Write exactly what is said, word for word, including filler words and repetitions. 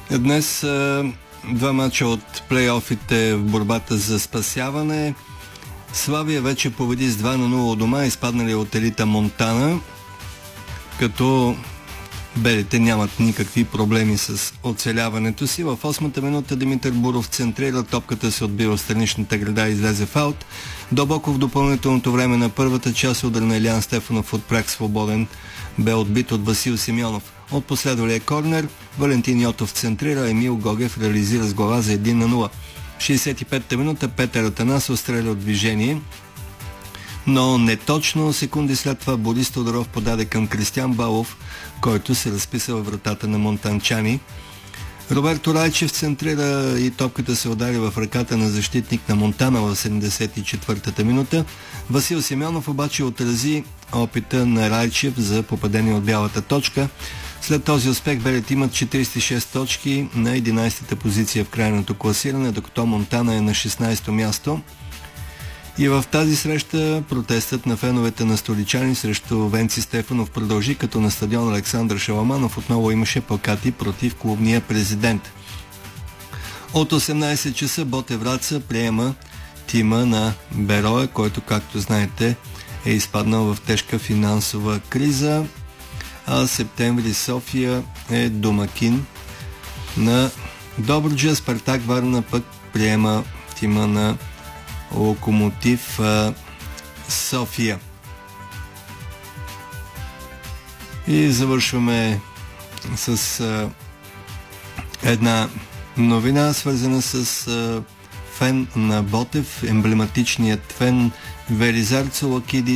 Днес два мача от плейофите в борбата за спасяване. Славия вече победи с два на нула от дома, изпаднали от елита Монтана, като белите нямат никакви проблеми с оцеляването си. В осмата минута Димитър Буров центрира, топката се отбива в страничната града и излезе в аут. Дълбоко в допълнителното време на първата част удар на Илиян Стефанов от праг свободен бе отбит от Васил Симеонов. От последвалия корнер Валентин Йотов центрира, Емил Гогев реализира с глава за един на нула. В шейсет и пета минута Петър Атанасов стреля от движение, но неточно. Секунди след това Борис Тодоров подаде към Кристиан Балов, който се разписа във вратата на монтанчани. Роберто Райчев центрира и топката се удари в ръката на защитник на Монтана в седемдесет и четвъртата минута. Васил Симеонов обаче отрази опита на Райчев за попадение от бялата точка. След този успех белите имат четирийсет и шест точки на единайсета позиция в крайното класиране, докато Монтана е на шестнайсето място. И в тази среща протестът на феновете на столичани срещу Венци Стефанов продължи, като на стадион Александър Шаламанов отново имаше плакати против клубния президент. От осемнайсет часа Ботев Враца приема тима на Берое, който, както знаете, е изпаднал в тежка финансова криза, а Септември София е домакин на Добруджа. Спартак Варна пък приема тима на Локомотив а, София. И завършваме с а, една новина, свързана с а, фен на Ботев, емблематичният фен Велизар Цолакиди.